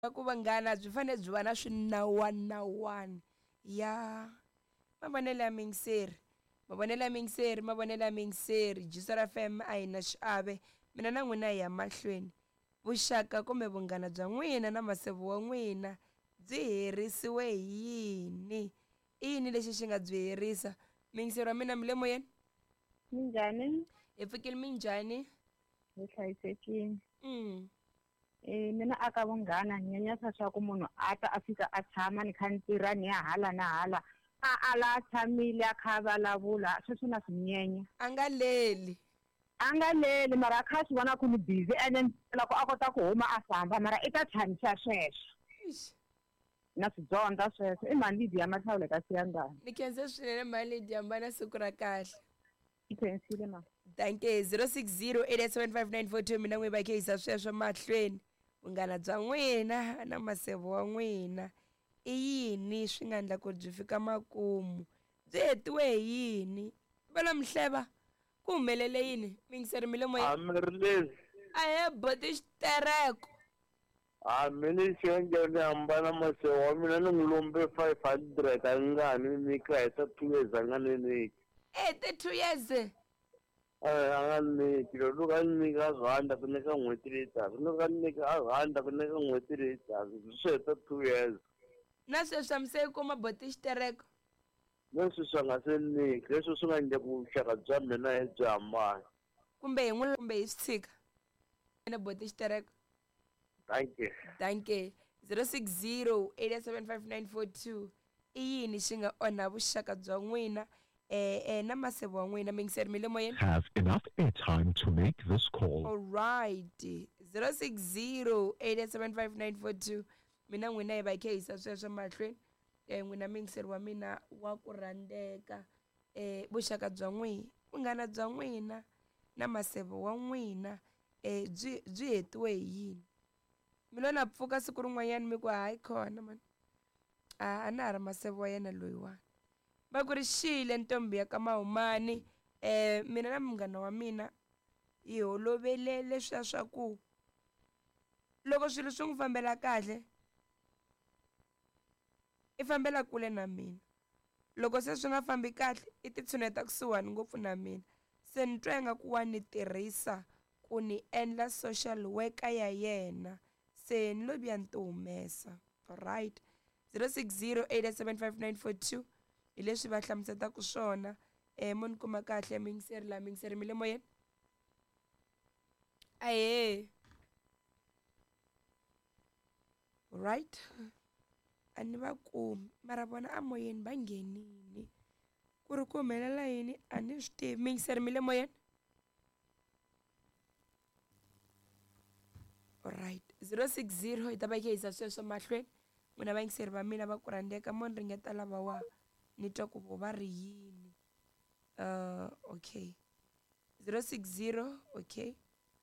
ku vanghana byi fanele byi va na swinawana ya mavonelo ya mingiseri mavonelo ya mingiseri Jiso FM a hi na xiave mina na n'wina hi ya mahlweni vuxaka kumbe vunghana bya n'wina na maseve wa n'wina byi herisiwe hi yini i yini lexi xi nga byi herisa mingiseri wa mina mi le moyeni Minjhani? hi pfukile minjhani Hi hlayisekile. Mina aka vunghana ni nyanyasa swa ku munhu a ta a fika a tshama ni kha ni tirha ni ya hala na hala a ala a tshamile a kha a vulavula sweswo na swi nyenya a nga leli mara a kha a swi vona ku ni busy ene loko a kota ku huma a famba mara i ta tshamisa sweswo na swi dyondza sweswo i mali Lydia Mahlawule ka Siyangana ni khense swinene mali Lydia mbana siku ra kahle i khensile ma thank you 0608875942 mina n'wi va ke hisa sweswo mahlweni vunghana bya n'wina na maseve wa n'wina i yini swi nga endla ku byi fika makumu byi hetiwe hi yini vela mhleva ku humelele yini mingiseri mi le moyeni Amirilezi a he boti xitereko mini xenge ni hambana maseve wa mina ni n'wi lombe 500 a nga ni nyika heta 2 years a nga ni nyiki te 2 years a nga ni nyiki loko ka ni nyika rhanda ku nyika n'hweti leyi taka loko ka ni nyika rhanda ku nyika n'hweti leyi taka swi heta 2 years na sweswi mi se kuma boti xitereko leswi swi nga se nyiki leswi swi nga endla ku vuxaka bya mina hi byi hambana kumbe hi n'wi kumbe hi swi tshika ene boti xitereko thank you 0608875942 i yini xi nga onha vuxaka bya n'wina na maseve wa n'wina mingiseri mi le moyeni Have enough airtime to make this call. alright 0608875942 mina n'wina hi va khe hisa sweswo mahlweni n'wina mingiseri wa mina wa ku rhandzeka vuxaka bya n'wina vunghana bya n'wina na maseve wa n'wina byi hetiwe hi yini mi lo na pfuka siku rin'wanyana mi ku hayi khona mani a na ha ri maseve wa yena loyiwani va ku ri xile ntombi ya ka Mahumani mina na munghana wa mina hi holovelele leswiya swa ku loko swilo swi n'wi fambela kahle i fambela kule na mina loko se swi nga fambi kahle i ti tshuneta kusuhani ngopfu na mina se ni twa ingaku wa ni tirhisa ku ni endla social worker ya yena se ni lo biya ni ti humesa alright 0608875942 hi leswi va hlamusetaka swona mo ni kuma kahle mingiseri la mingiseri mi le moyeni ahe alright a ni va kumi mara vona a moyeni va nghenini ku ri ku humelela yini a ni swi tivi mingiseri mi le moyeni alright 060 hi ta va ke hisa sweswo mahlweni n'wina vayingiseri va mina va ku rhandzeka mo ni ringeta lava wa ni twa ku vo va ri yini okay 060 okay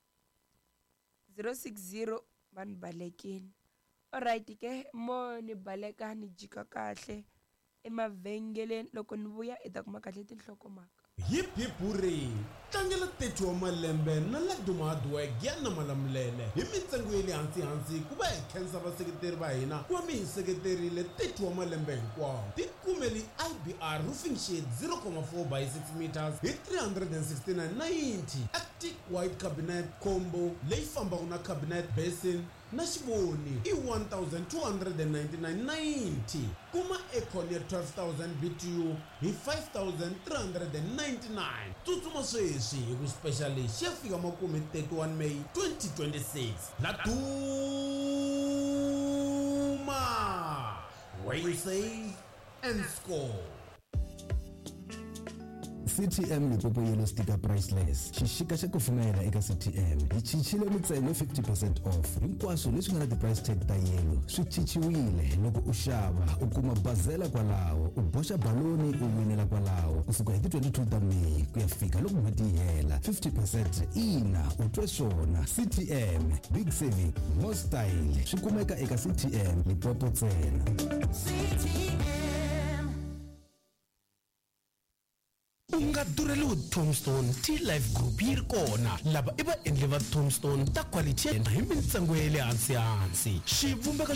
060 va ni balekini alright ke mo ni baleka ni jika kahle emavhengeleni loko ni vuya i ta kuma kahle tinhlokomhaka Hip hip hooray! Tlangela 30 wa malembe na la Dumadweg ya na Malamulele hi mintsengo ya le hansi ku va hi khensa vaseketeri va hina ku va mi hi seketerile 30 wa malembe hinkwawo tikumeli IBR roofing shade 0.4 by 6 meters hi 369.90 Arctic white cabinet combo leyi fambaka na cabinet basin na xivoni i 1,299.90 kuma aircon ya 12,000 BTU hi 5,399 tsutsuma sweswi hi ku special xi ya fika makume 31 May 2026 la duma where you say and score CTM Limpopo Yellow Sticker Priceless xixika xa ku pfumelela eka CTM hi chichile mintsengo 50% off hinkwaswo leswi nga na ti-price tag ta yellow swi chichiwile loko u xava u kuma bazela kwalaho u boxa baloni u winela kwalaho kusuka hi ti 22 ta May ku ya fika loko n'hweti yi hela 50% ina u twe swona CTM big saving more style swi kumeka eka CTM Limpopo ntsena unga dureliwi Tombstone T-Life Group yi ri kona lava i vaendli va Tombstone ta quality hi mintsengo ya le hansi xivumbeko